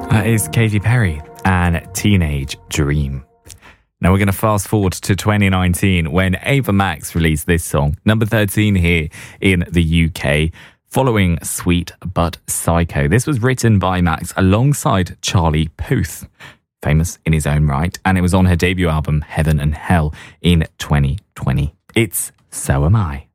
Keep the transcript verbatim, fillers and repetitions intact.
That is Katy Perry and Teenage Dream. Now we're going to fast forward to twenty nineteen when Ava Max released this song, number thirteen here in the U K, following Sweet But Psycho. This was written by Max alongside Charlie Puth, famous in his own right, and it was on her debut album Heaven and Hell in twenty twenty. It's So Am I.